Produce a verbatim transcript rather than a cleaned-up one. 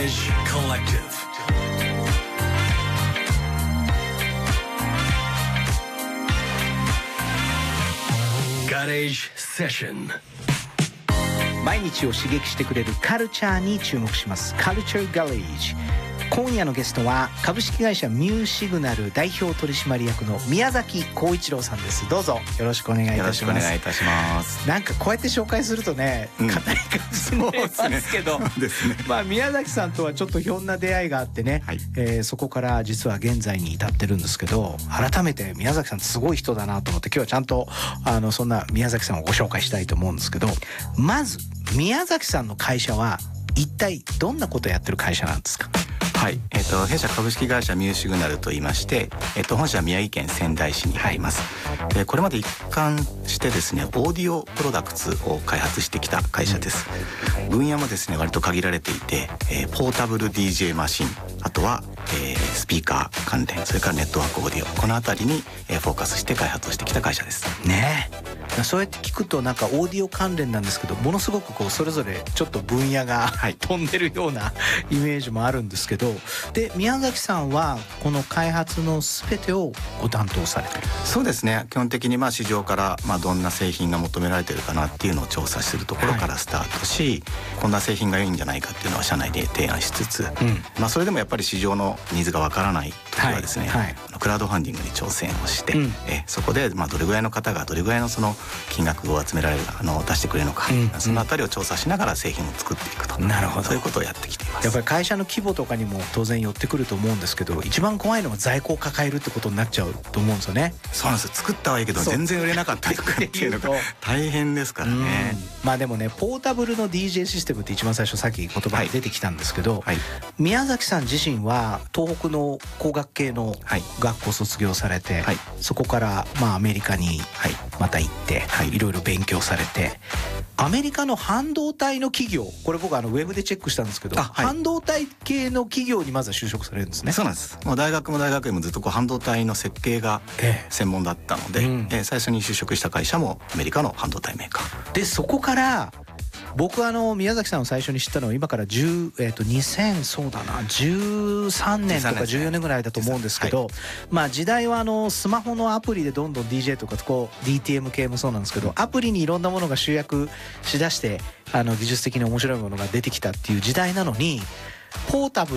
Cottage Collective. Cottage Session. 毎日を刺激してくれるカルチャーに注目します。カルチャーガレージ。今夜のゲストは株式会社ミューシグナル代表取締役の宮崎浩一郎さんです。どうぞよろしくお願いいたします。 よろしくお願いいたします。 なんかこうやって紹介するとね、 うん、 硬い感じになりますけど、 そうですね。 まあ宮崎さんとはちょっとひょんな出会いがあってね、はい、えー、そこから実は現在に至ってるんですけど、改めて宮崎さんすごい人だなと思って、今日はちゃんとあのそんな宮崎さんをご紹介したいと思うんですけど、まず宮崎さんの会社は一体どんなことをやってる会社なんですか？ はい、えー、と弊社株式会社ミューシグナルといいまして、えー、と本社は宮城県仙台市にあります、はい、でこれまで一貫してですねオーディオプロダクツを開発してきた会社です。分野もですね割と限られていて、えー、ポータブル ディージェー マシン、あとは、えー、スピーカー関連、それからネットワークオーディオ、このあたりに、えー、フォーカスして開発をしてきた会社ですね。そうやって聞くとなんかオーディオ関連なんですけど、ものすごくこうそれぞれちょっと分野が、はい、飛んでるようなイメージもあるんですけど、で宮崎さんはこの開発の全てをご担当されてる？ そうですね、基本的にまあ市場からまあどんな製品が求められているかなっていうのを調査するところからスタートし、はい、こんな製品が良いんじゃないかっていうのは社内で提案しつつ、うん、まあそれでもやっぱり市場のニーズがわからない時はですね、はいはい、クラウドファンディングに挑戦をして、うん、えそこでまあどれぐらいの方がどれぐらいのその金額を集められるあの出してくれるのか、うん、そのあたりを調査しながら製品を作っていくと、なるほど、そういうことをやってきています。 やっぱり会社の規模とかにも当然寄ってくると思うんですけど、一番怖いのは在庫を抱えるってことになっちゃうと思うんですよね。 そうなんですよ。作ったはいいけど全然売れなかったりとかっていうのが大変ですからね。 まあでもね、ポータブルの ディージェー システムって一番最初さっき言葉が出てきたんですけど、はいはい、宮崎さん自身は東北の工学系の学校卒業されて、はい、そこからまあアメリカにまた行って、はい、いろいろ勉強されて、アメリカの半導体の企業、これ僕あのウェブでチェックしたんですけど、はい、半導体系の企業にまずは就職されるんですね。 そうなんです。もう大学も大学院もずっとこう半導体の設計が専門だったので、ええうん、え最初に就職した会社もアメリカの半導体メーカーで、そこから僕あの宮崎さんを最初に知ったのは今からじゅう、えー、とにせんそうだなじゅうさんねんとかじゅうよねんぐらいだと思うんですけど、はい、まあ時代はあのスマホのアプリでどんどん ディージェー とかこう ディーティーエム 系もそうなんですけど、アプリにいろんなものが集約しだしてあの技術的に面白いものが出てきたっていう時代なのに、ポータブル